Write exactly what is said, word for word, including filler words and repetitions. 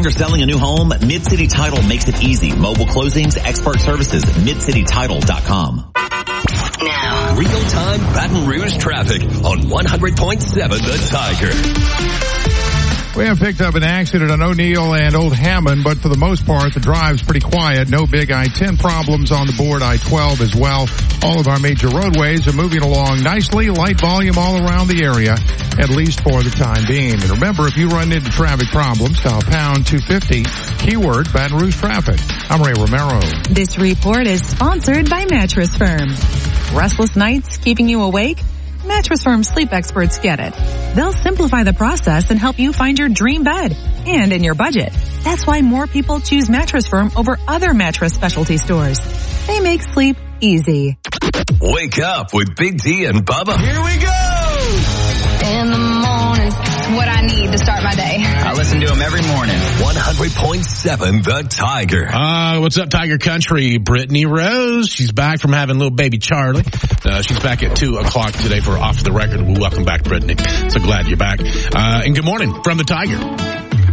or selling a new home? Mid-City Title makes it easy. Mobile closings, expert services, mid city title dot com. Now, real-time Baton Rouge traffic on one hundred point seven The Tiger. We have picked up an accident on O'Neill and Old Hammond, but for the most part, the drive's pretty quiet. No big I ten problems on the board, I twelve as well. All of our major roadways are moving along nicely. Light volume all around the area, at least for the time being. And remember, if you run into traffic problems, dial pound two fifty, keyword Baton Rouge traffic. I'm Ray Romero. This report is sponsored by Mattress Firm. Restless nights keeping you awake? Mattress Firm sleep experts get it. They'll simplify the process and help you find your dream bed and in your budget. That's why more people choose Mattress Firm over other mattress specialty stores. They make sleep easy. Wake up with Big D and Bubba. Here we go! In the morning, it's what I need to start my day. I listen to them every morning. one hundred point seven The Tiger. Uh, what's up, Tiger Country? Brittany Rose. She's back from having little baby Charlie. Uh, she's back at two o'clock today for Off the Record. Welcome back, Brittany. So glad you're back. Uh, and good morning from The Tiger.